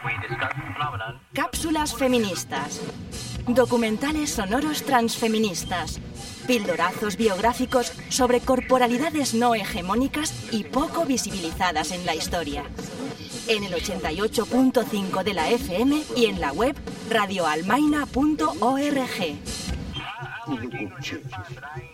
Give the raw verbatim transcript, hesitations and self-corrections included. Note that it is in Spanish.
Cápsulas feministas. Documentales sonoros transfeministas. Pildorazos biográficos sobre corporalidades no hegemónicas y poco visibilizadas en la historia. En el ochenta y ocho punto cinco de la F M y en la web radio almaina punto org.